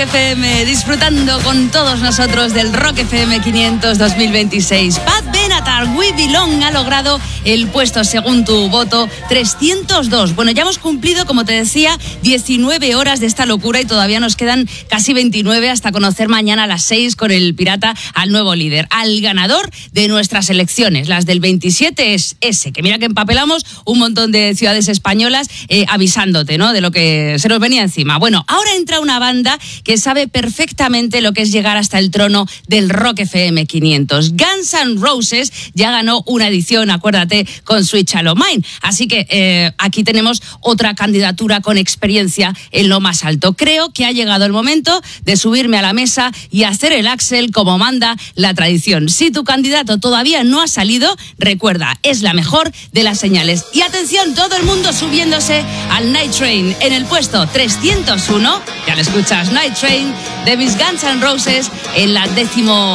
FM, disfrutando con todos nosotros del Rock FM 500 2026. Pat Benatar, We Belong, ha logrado el puesto según tu voto 302. Bueno, ya hemos cumplido, como te decía, 19 horas de esta locura y todavía nos quedan casi 29 hasta conocer mañana a las 6 con el Pirata al nuevo líder, al ganador de nuestras elecciones. Las del 27 es ese, que mira que empapelamos un montón de ciudades españolas avisándote, ¿no?, de lo que se nos venía encima. Bueno, ahora entra una banda que sabe perfectamente lo que es llegar hasta el trono del Rock FM 500. Guns N' Roses ya ganó una edición, acuérdate, con Sweet Child O' Mine. Así que aquí tenemos otra candidatura con experiencia en lo más alto. Creo que ha llegado el momento de subirme a la mesa y hacer el Axel como manda la tradición. Si tu candidato todavía no ha salido, recuerda, es la mejor de las señales. Y atención, todo el mundo subiéndose al Night Train en el puesto 301. Ya lo escuchas, Night Train de mis Guns N' Roses en la 10ª